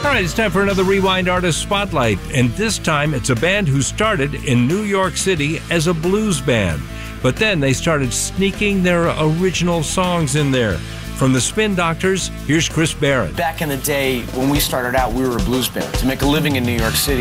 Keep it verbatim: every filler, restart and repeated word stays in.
All right, it's time for another Rewind Artist Spotlight, and this time it's a band who started in New York City as a blues band, but then they started sneaking their original songs in there. From the Spin Doctors, here's Chris Barron. Back in the day, when we started out, we were a blues band. To make a living in New York City,